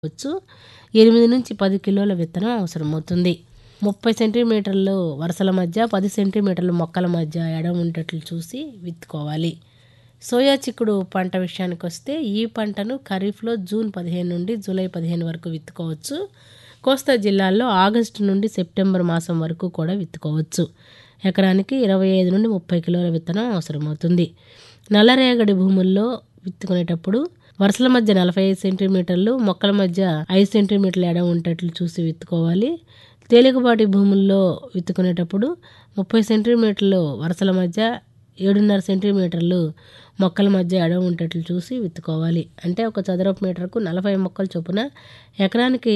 వచ్చు. 8-10 కిలోల విత్తనం అవసరమవుతుంది. 30 సెంటీమీటర్లు వరుసల మధ్య, 10 సెంటీమీటర్లు మొక్కల మధ్య ఎడం ఉండేట్లు చూసి విత్తుకోవాలి. సోయా చిక్కుడు పంట విషయానికొస్తే ఈ పంటను ఖరీఫ్లో జూన్ 15 నుండి జూలై 15 వరకు విత్తుకోవచ్చు. కోస్తా జిల్లాల్లో ఆగస్టు నుండి సెప్టెంబర్ మాసం వరకు కూడా విత్తుకోవచ్చు. ఎకరానికి 25 నుండి 30 కిలోల విత్తనం అవసరమవుతుంది. నల్లరేగడి భూముల్లో విత్తుకునేటప్పుడు వరుసల మధ్య 45 సెంటీమీటర్లు, మొక్కల మధ్య 5 సెంటీమీటర్ల ఎడం ఉండేట్లు చూసి విత్తుకోవాలి. తేలికపాటి భూముల్లో విత్తుకునేటప్పుడు 30 సెంటీమీటర్లు వరుసల మధ్య, 7.5 సెంటీమీటర్లు మొక్కల మధ్య ఎడం ఉండేట్లు చూసి విత్తుకోవాలి. అంటే ఒక చదరపు మీటర్కు 40 మొక్కలు చొప్పున ఎకరానికి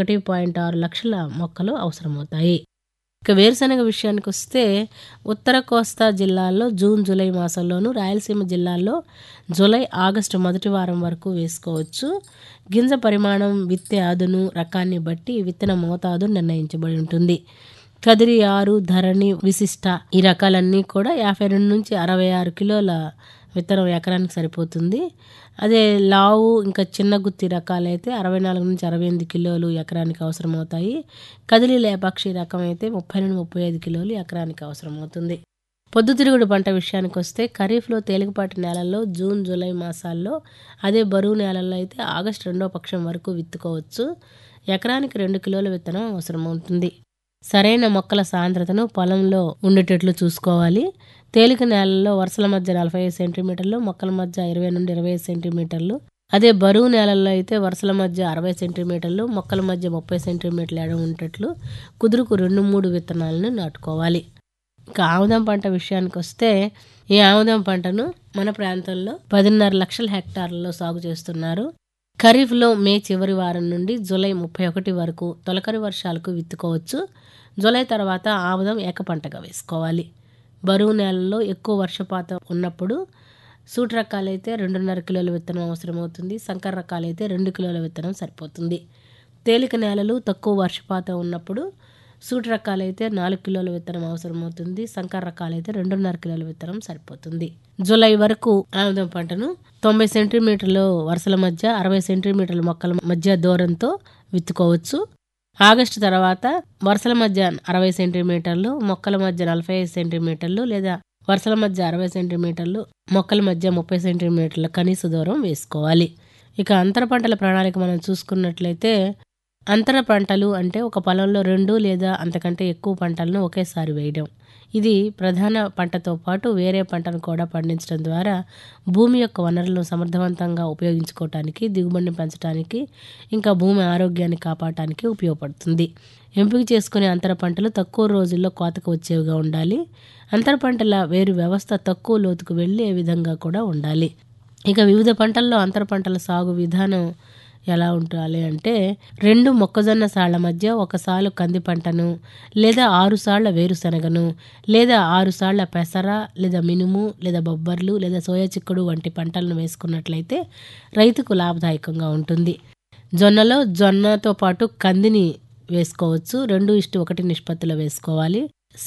1.6 లక్షల మొక్కలు అవసరమవుతాయి. ఇక వేరుశనగ విషయానికి వస్తే ఉత్తర కోస్తా జిల్లాల్లో జూన్ జూలై మాసంలోను, రాయలసీమ జిల్లాల్లో జూలై ఆగస్టు మొదటి వారం వరకు వేసుకోవచ్చు. గింజ పరిమాణం, విత్తే అదును, రకాన్ని బట్టి విత్తన మోతాదు నిర్ణయించబడి ఉంటుంది. కదిరి 6, ధరణి, విశిష్ట ఈ రకాలన్నీ కూడా 52 నుంచి 66 కిలోల విత్తనం ఎకరానికి సరిపోతుంది. అదే లావు ఇంకా చిన్న గుత్తి రకాలైతే 64 నుంచి 68 కిలోలు ఎకరానికి అవసరమవుతాయి. కదిలి లేపాక్షి రకం అయితే 30 నుండి 35 కిలోలు ఎకరానికి అవసరమవుతుంది. పొద్దుతిరుగుడు పంట విషయానికి వస్తే ఖరీఫ్లో తేలికపాటి నేలల్లో జూన్ జూలై మాసాల్లో, అదే బరువు నేలల్లో అయితే ఆగస్టు 2వ పక్షం వరకు విత్తుకోవచ్చు. ఎకరానికి 2 కిలోల విత్తనం అవసరమవుతుంది. సరైన మొక్కల సాంద్రతను పొలంలో ఉండేటట్లు చూసుకోవాలి. తేలిక నేలల్లో వరుసల మధ్య 45 సెంటీమీటర్లు, మొక్కల మధ్య 20 నుండి 25 సెంటీమీటర్లు, అదే బరువు నేలల్లో అయితే వరుసల మధ్య 60 సెంటీమీటర్లు, మొక్కల మధ్య 30 సెంటీమీటర్ల ఎడం ఉండేట్లు కుదురుకు 2-3 విత్తనాలను నాటుకోవాలి. ఇక ఆముదం పంట విషయానికి వస్తే ఈ ఆముదం పంటను మన ప్రాంతంలో 10.5 లక్షల హెక్టార్లలో సాగు చేస్తున్నారు. ఖరీఫ్లో మే చివరి వారం నుండి జూలై 31 వరకు తొలకరి వర్షాలకు విత్తుకోవచ్చు. జూలై తర్వాత ఆముదం ఏకపంటగా వేసుకోవాలి. బరువు నేలల్లో ఎక్కువ వర్షపాతం ఉన్నప్పుడు సూటి రకాలైతే 2.5 కిలోల విత్తనం అవసరమవుతుంది. సంకర రకాలైతే 2 కిలోల విత్తనం సరిపోతుంది. తేలిక నేలలు తక్కువ వర్షపాతం ఉన్నప్పుడు సూటి రకాలైతే 4 కిలోల విత్తనం అవసరమవుతుంది. సంకర రకాలైతే 2.5 కిలోల విత్తనం సరిపోతుంది. జూలై వరకు ఆముదం పంటను 90 సెంటీమీటర్లు వరుసల మధ్య, 60 సెంటీమీటర్ల మొక్కల మధ్య దూరంతో విత్తుకోవచ్చు. ఆగస్టు తర్వాత వరుసల మధ్య 60 సెంటీమీటర్లు, మొక్కల మధ్య 45 సెంటీమీటర్లు లేదా వరుసల మధ్య 60 సెంటీమీటర్లు, మొక్కల మధ్య 30 సెంటీమీటర్ల కనీస దూరం వేసుకోవాలి. ఇక అంతర పంటల ప్రణాళిక మనం చూసుకున్నట్లయితే అంతర పంటలు అంటే ఒక పొలంలో 2 లేదా అంతకంటే ఎక్కువ పంటలను ఒకేసారి వేయడం. ఇది ప్రధాన పంటతో పాటు వేరే పంటను కూడా పండించడం ద్వారా భూమి యొక్క వనరులను సమర్థవంతంగా ఉపయోగించుకోవటానికి, దిగుబడిని పెంచడానికి, ఇంకా భూమి ఆరోగ్యాన్ని కాపాడటానికి ఉపయోగపడుతుంది. ఎంపిక చేసుకునే అంతర పంటలు తక్కువ రోజుల్లో కోతకు వచ్చేవిగా ఉండాలి. అంతర పంటల వేరు వ్యవస్థ తక్కువ లోతుకు వెళ్ళే విధంగా కూడా ఉండాలి. ఇక వివిధ పంటల్లో అంతర పంటల సాగు విధానం ఎలా ఉండాలి అంటే 2 మొక్కజొన్న సాళ్ల మధ్య 1 సాలు కంది పంటను, లేదా 6 సాళ్ల వేరుశనగను, లేదా 6 సాళ్ల పెసర లేదా మినుము లేదా బొబ్బర్లు లేదా సోయా చిక్కుడు వంటి పంటలను వేసుకున్నట్లయితే రైతుకు లాభదాయకంగా ఉంటుంది. జొన్నలో జొన్నతో పాటు కందిని వేసుకోవచ్చు. 2:1 నిష్పత్తిలో వేసుకోవాలి.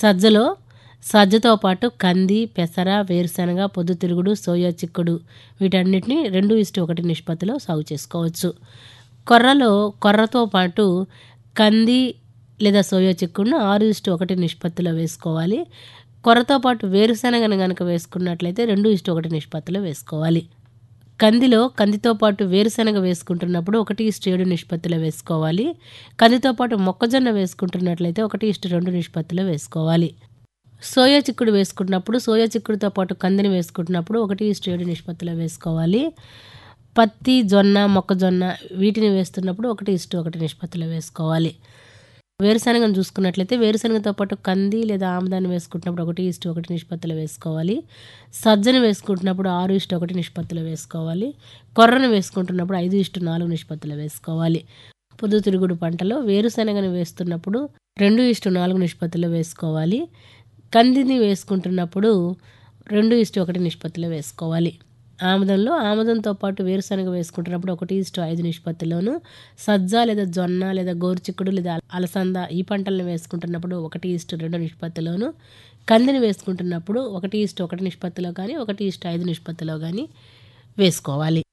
సజ్జతో పాటు కంది, పెసర, వేరుశనగ, పొద్దుతిరుగుడు, సోయా చిక్కుడు వీటన్నిటిని 2:1 నిష్పత్తిలో సాగు చేసుకోవచ్చు. కొర్రతో పాటు కంది లేదా సోయా చిక్కుడును 6:1 నిష్పత్తిలో వేసుకోవాలి. కొర్రతో పాటు వేరుశనగను కనుక వేసుకున్నట్లయితే 2:1 నిష్పత్తిలో వేసుకోవాలి. కందితో పాటు వేరుశనగ వేసుకుంటున్నప్పుడు 1:7 నిష్పత్తిలో వేసుకోవాలి. కందితో పాటు మొక్కజొన్న వేసుకుంటున్నట్లయితే 1:2 నిష్పత్తిలో వేసుకోవాలి. సోయా చిక్కుడు వేసుకున్నప్పుడు సోయా చిక్కుడుతో పాటు కందిని వేసుకుంటున్నప్పుడు 1:7 నిష్పత్తిలో వేసుకోవాలి. పత్తి, జొన్న, మొక్కజొన్న వీటిని వేస్తున్నప్పుడు 1:1 నిష్పత్తిలో వేసుకోవాలి. వేరుశనగను చూసుకున్నట్లయితే వేరుశనగతో పాటు కంది లేదా ఆముదాన్ని వేసుకుంటున్నప్పుడు 1:1 నిష్పత్తిలో వేసుకోవాలి. సజ్జను వేసుకుంటున్నప్పుడు 6:1 నిష్పత్తిలో వేసుకోవాలి. కొర్రను వేసుకుంటున్నప్పుడు 5:4 నిష్పత్తిలో వేసుకోవాలి. పొద్దుతిరుగుడు పంటలో వేరుశనగను వేస్తున్నప్పుడు 2:4 నిష్పత్తిలో వేసుకోవాలి. కందిని వేసుకుంటున్నప్పుడు 2:1 నిష్పత్తిలో వేసుకోవాలి. ఆముదంతో పాటు వేరుశనగ వేసుకుంటున్నప్పుడు 1:5 నిష్పత్తిలోను, సజ్జ లేదా జొన్న లేదా గోరుచిక్కుడు లేదా అలసంద ఈ పంటలను వేసుకుంటున్నప్పుడు 1:2 నిష్పత్తిలోను, కందిని వేసుకుంటున్నప్పుడు 1:1 నిష్పత్తిలో కానీ 1:5 నిష్పత్తిలో కానీ వేసుకోవాలి.